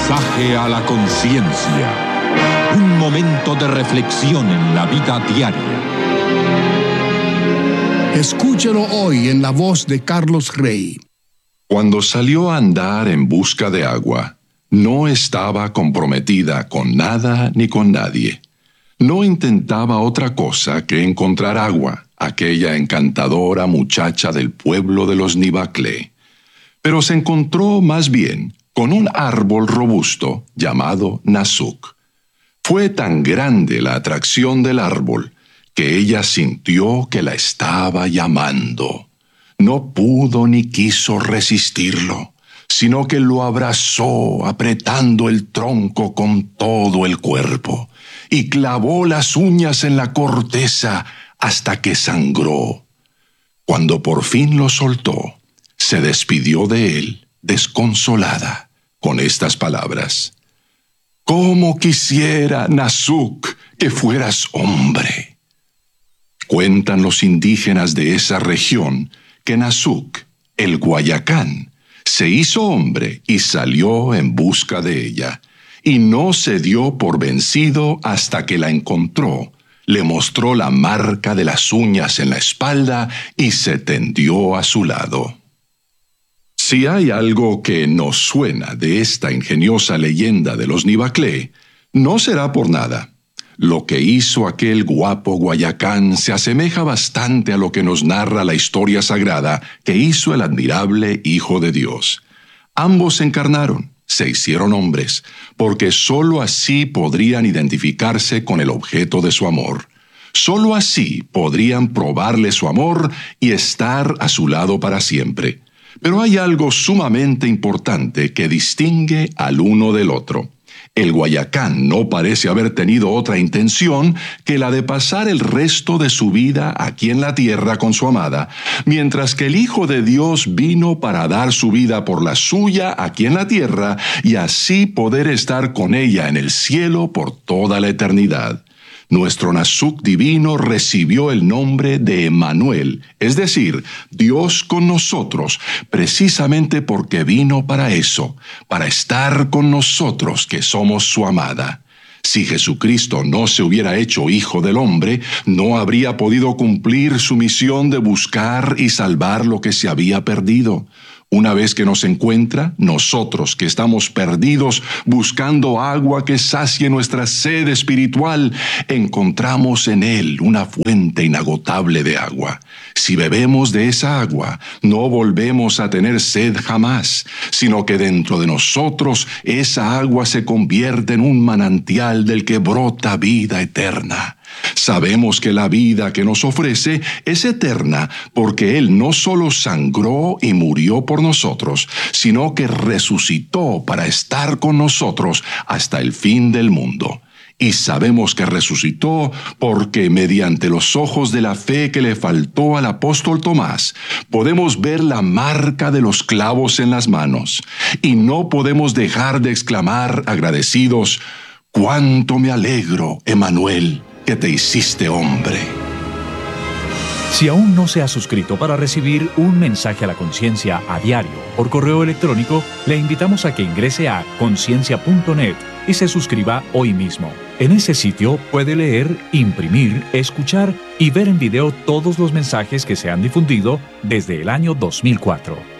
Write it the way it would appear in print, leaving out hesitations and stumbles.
Mensaje a la conciencia. Un momento de reflexión en la vida diaria. Escúchelo hoy en la voz de Carlos Rey. Cuando salió a andar en busca de agua, no estaba comprometida con nada ni con nadie. No intentaba otra cosa que encontrar agua, aquella encantadora muchacha del pueblo de los Nibaclé. Pero se encontró más bien con un árbol robusto llamado Nasuc. Fue tan grande la atracción del árbol que ella sintió que la estaba llamando. No pudo ni quiso resistirlo, sino que lo abrazó apretando el tronco con todo el cuerpo y clavó las uñas en la corteza hasta que sangró. Cuando por fin lo soltó, se despidió de él, desconsolada, con estas palabras: «¿Cómo quisiera, Nasuc, que fueras hombre?» Cuentan los indígenas de esa región que Nasuc, el Guayacán, se hizo hombre y salió en busca de ella, y no se dio por vencido hasta que la encontró. Le mostró la marca de las uñas en la espalda y se tendió a su lado. Si hay algo que nos suena de esta ingeniosa leyenda de los Nibaclé, no será por nada. Lo que hizo aquel guapo Guayacán se asemeja bastante a lo que nos narra la historia sagrada que hizo el admirable Hijo de Dios. Ambos se encarnaron, se hicieron hombres, porque sólo así podrían identificarse con el objeto de su amor. Sólo así podrían probarle su amor y estar a su lado para siempre. Pero hay algo sumamente importante que distingue al uno del otro. El Guayacán no parece haber tenido otra intención que la de pasar el resto de su vida aquí en la tierra con su amada, mientras que el Hijo de Dios vino para dar su vida por la suya aquí en la tierra y así poder estar con ella en el cielo por toda la eternidad. Nuestro Nasuc divino recibió el nombre de Emmanuel, es decir, Dios con nosotros, precisamente porque vino para eso, para estar con nosotros que somos su amada. Si Jesucristo no se hubiera hecho Hijo del Hombre, no habría podido cumplir su misión de buscar y salvar lo que se había perdido. Una vez que nos encuentra, nosotros que estamos perdidos buscando agua que sacie nuestra sed espiritual, encontramos en Él una fuente inagotable de agua. Si bebemos de esa agua, no volvemos a tener sed jamás, sino que dentro de nosotros esa agua se convierte en un manantial del que brota vida eterna. Sabemos que la vida que nos ofrece es eterna porque Él no solo sangró y murió por nosotros, sino que resucitó para estar con nosotros hasta el fin del mundo. Y sabemos que resucitó porque mediante los ojos de la fe que le faltó al apóstol Tomás, podemos ver la marca de los clavos en las manos. Y no podemos dejar de exclamar agradecidos: «¡Cuánto me alegro, Emmanuel, que te hiciste hombre!» Si aún no se ha suscrito para recibir un mensaje a la conciencia a diario por correo electrónico, le invitamos a que ingrese a conciencia.net y se suscriba hoy mismo. En ese sitio puede leer, imprimir, escuchar y ver en video todos los mensajes que se han difundido desde el año 2004.